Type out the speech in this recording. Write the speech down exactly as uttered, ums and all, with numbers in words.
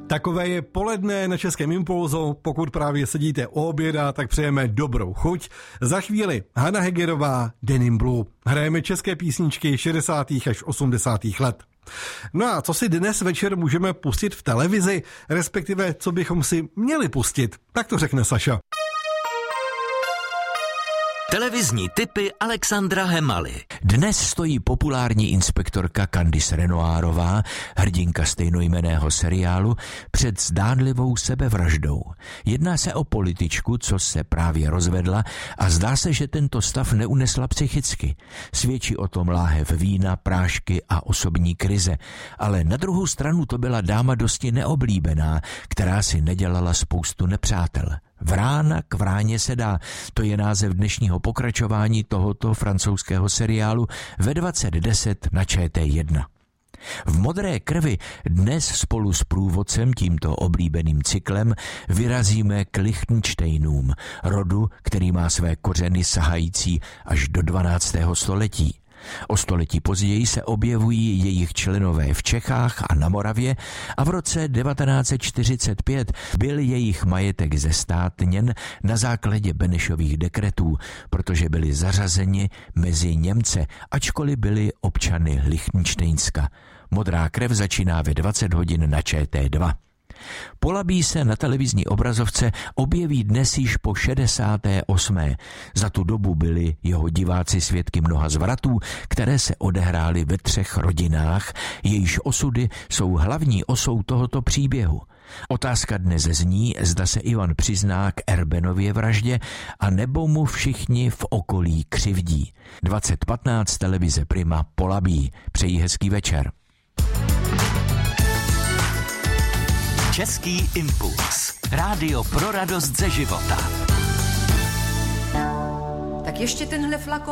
Takové je poledne na Českém Impulzu. Pokud právě sedíte u oběda, tak přejeme dobrou chuť. Za chvíli Hana Hegerová, Denim Blue. Hrajeme české písničky šedesátých až osmdesátých let. No a co si dnes večer můžeme pustit v televizi, respektive co bychom si měli pustit, tak to řekne Saša. Televizní tipy Alexandra Hemaly. Dnes stojí populární inspektorka Candice Renoirová, hrdinka stejnojmenného seriálu, před zdánlivou sebevraždou. Jedná se o političku, co se právě rozvedla a zdá se, že tento stav neunesla psychicky. Svědčí o tom láhev vína, prášky a osobní krize, ale na druhou stranu to byla dáma dosti neoblíbená, která si nedělala spoustu nepřátel. Vrána k vráně se dá, to je název dnešního pokračování tohoto francouzského seriálu ve dvacet deset na Č T jedna. V Modré krvi dnes spolu s průvodcem tímto oblíbeným cyklem vyrazíme k Lichtenštejnům, rodu, který má své kořeny sahající až do dvanáctého století. O století později se objevují jejich členové v Čechách a na Moravě a v roce devatenáct set čtyřicet pět byl jejich majetek zestátněn na základě Benešových dekretů, protože byli zařazeni mezi Němce, ačkoliv byli občany Lichtenštejnska. Modrá krev začíná ve dvacet hodin na Č T dva. Polabí se na televizní obrazovce objeví dnes již po šedesáté osmé Za tu dobu byli jeho diváci svědky mnoha zvratů, které se odehrály ve třech rodinách, jejíž osudy jsou hlavní osou tohoto příběhu. Otázka dnes zní, zda se Ivan přizná k Erbenově vraždě a nebo mu všichni v okolí křivdí. dvacet patnáct televize Prima Polabí. Přeji hezký večer. Český impuls. Rádio pro radost ze života. Tak ještě tenhle flakon.